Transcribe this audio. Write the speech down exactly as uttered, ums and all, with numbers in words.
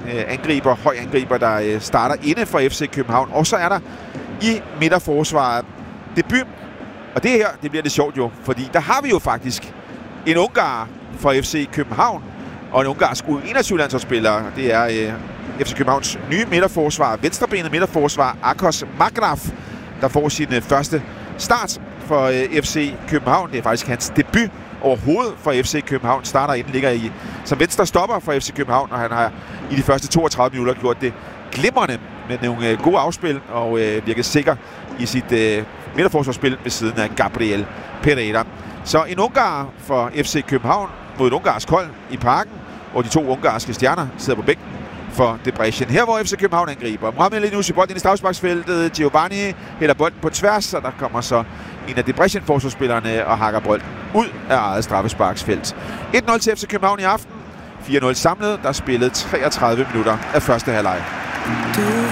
øh, angriber, høj angriber, der øh, starter inde for F C København. Og så er der i midterforsvaret debut. Og det her, det bliver lidt sjovt jo, fordi der har vi jo faktisk en ungar for F C København, og en ungarsk U enogtyve-landsholdsspiller. Det er øh, F C Københavns nye midterforsvar, venstrebenet midterforsvar, Akos Magraf, der får sin øh, første start for øh, F C København. Det er faktisk hans debut overhovedet for F C København. Starter inden ligger i som venstre stopper for F C København, og han har i de første toogtredive minutter gjort det glimrende med nogle øh, gode afspil, og øh, virker sikker i sit øh, midterforsvarsspil ved siden af Gabriel Pereira. Så en ungar for F C København mod et ungarsk hold i Parken, hvor de to ungarske stjerner sidder på bænken for Debrecen. Her hvor F C København angriber. Mohamed Elneny bolden ind i straffesparksfeltet. Giovanni hælder bolden på tværs, og der kommer så en af Debrecen-forsvarsspillerne og hakker bolden ud af eget straffesparksfelt. et nul til F C København i aften. fire nul samlet. Der er spillet treogtredive minutter af første halvleg.